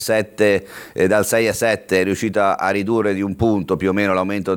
dal 6 a 7 è riuscita a ridurre di un punto più o meno l'aumento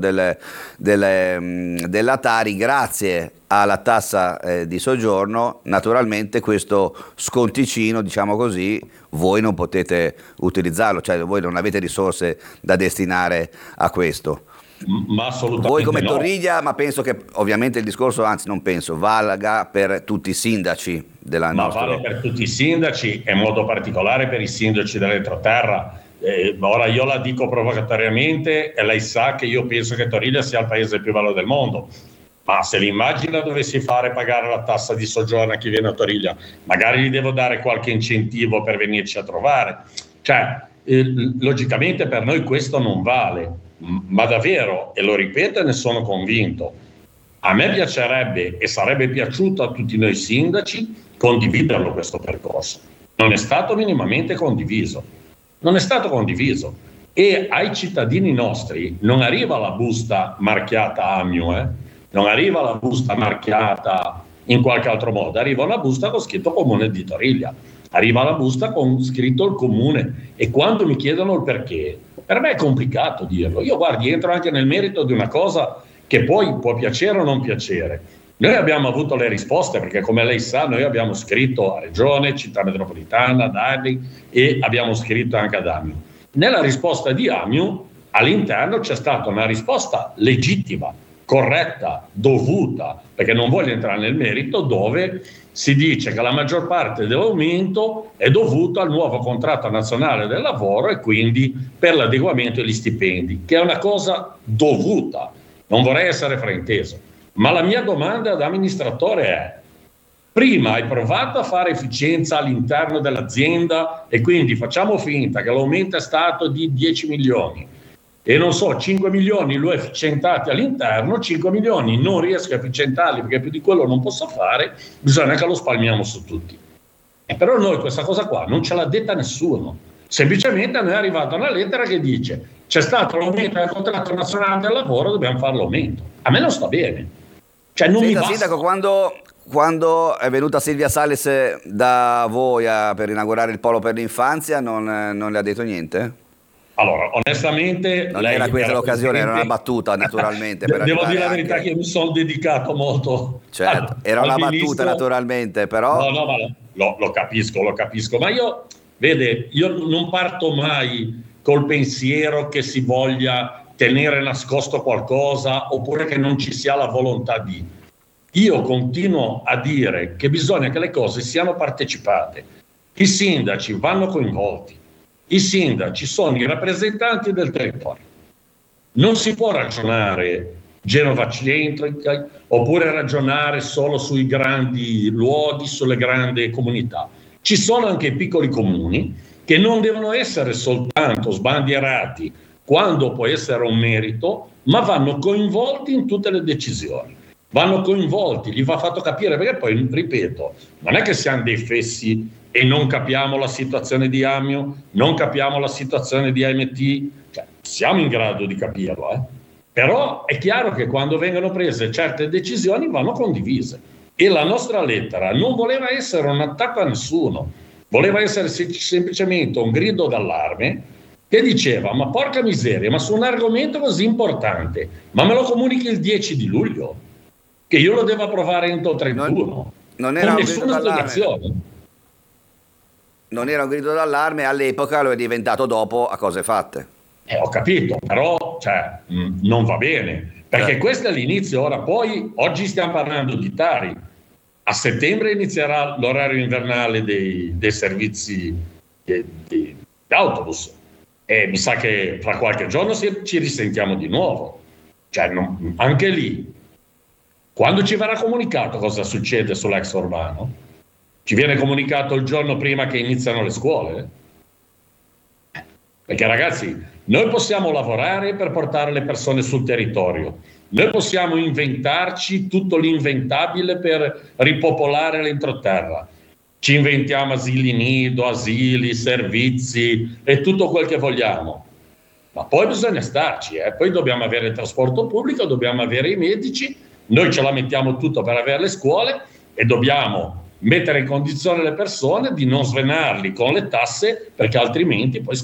della Tari grazie alla tassa di soggiorno. Naturalmente questo sconticino, diciamo così, voi non potete utilizzarlo, cioè voi non avete risorse da destinare a questo. Ma assolutamente voi come no. Torriglia, ma penso che ovviamente il discorso, anzi non penso, valga per tutti i sindaci della nostra... vale per tutti i sindaci e in modo particolare per i sindaci dell'entroterra. Ora io la dico provocatoriamente e lei sa che io penso che Torriglia sia il paese più bello del mondo, ma se l'immagina dovessi fare pagare la tassa di soggiorno a chi viene a Torriglia, magari gli devo dare qualche incentivo per venirci a trovare. Cioè, logicamente per noi questo non vale, ma davvero, e lo ripeto e ne sono convinto, a me piacerebbe e sarebbe piaciuto a tutti noi sindaci condividerlo questo percorso. Non è stato minimamente condiviso. Non è stato condiviso. E ai cittadini nostri non arriva la busta marchiata AMIU, non arriva la busta marchiata in qualche altro modo, arriva una busta con scritto Comune di Torriglia, arriva la busta con scritto il comune, e quando mi chiedono il perché, per me è complicato dirlo. Io guardi, entro anche nel merito di una cosa che poi può piacere o non piacere. Noi abbiamo avuto le risposte perché, come lei sa, noi abbiamo scritto a Regione, Città Metropolitana, ad ADI, e abbiamo scritto anche ad AMIU. Nella risposta di AMIU all'interno c'è stata una risposta legittima, corretta, dovuta, perché non voglio entrare nel merito, dove si dice che la maggior parte dell'aumento è dovuto al nuovo contratto nazionale del lavoro e quindi per l'adeguamento degli stipendi, che è una cosa dovuta. Non vorrei essere frainteso, ma la mia domanda da amministratore è: prima hai provato a fare efficienza all'interno dell'azienda e quindi facciamo finta che l'aumento è stato di 10 milioni e non so, 5 milioni li ho efficientati all'interno, 5 milioni non riesco a efficientarli perché più di quello non posso fare, bisogna che lo spalmiamo su tutti. E però noi questa cosa qua non ce l'ha detta nessuno, semplicemente a noi è arrivata una lettera che dice: c'è stato l'aumento del contratto nazionale del lavoro, dobbiamo fare l'aumento. A me non sta bene, cioè non mi basta. Sindaco, quando è venuta Silvia Sales da voi per inaugurare il polo per l'infanzia, non le ha detto niente? Allora, onestamente... Non era questa l'occasione, era una battuta naturalmente. Devo dire la verità che io mi sono dedicato molto. Certo, era una battuta naturalmente, però... No, ma lo capisco, ma io non parto mai col pensiero che si voglia tenere nascosto qualcosa oppure che non ci sia la volontà di. Io continuo a dire che bisogna che le cose siano partecipate. I sindaci vanno coinvolti. I sindaci sono i rappresentanti del territorio. Non si può ragionare Genova-centrica oppure ragionare solo sui grandi luoghi, sulle grandi comunità. Ci sono anche i piccoli comuni che non devono essere soltanto sbandierati quando può essere un merito, ma vanno coinvolti in tutte le decisioni. Vanno coinvolti, gli va fatto capire, perché poi, ripeto, non è che siamo dei fessi e non capiamo la situazione di AMIU, non capiamo la situazione di AMT, cioè, siamo in grado di capirlo, Però è chiaro che quando vengono prese certe decisioni vanno condivise, e la nostra lettera non voleva essere un attacco a nessuno, voleva essere semplicemente un grido d'allarme che diceva: ma porca miseria, ma su un argomento così importante, ma me lo comunichi il 10 di luglio, che io lo devo approvare entro 31, non era con nessuna spiegazione. Non era un grido d'allarme, all'epoca lo è diventato dopo a cose fatte. Ho capito, però non va bene, perché questo è l'inizio. Ora poi, oggi stiamo parlando di Tari, a settembre inizierà l'orario invernale dei servizi di autobus, e mi sa che fra qualche giorno ci risentiamo di nuovo. Cioè, anche lì, quando ci verrà comunicato cosa succede sull'ex urbano? Ci viene comunicato il giorno prima che iniziano le scuole? Perché ragazzi, noi possiamo lavorare per portare le persone sul territorio, noi possiamo inventarci tutto l'inventabile per ripopolare l'entroterra, ci inventiamo asili nido, asili, servizi e tutto quel che vogliamo, ma poi bisogna starci, poi dobbiamo avere il trasporto pubblico, dobbiamo avere i medici, noi ce la mettiamo tutto per avere le scuole e dobbiamo mettere in condizione le persone di non svenarli con le tasse, perché altrimenti poi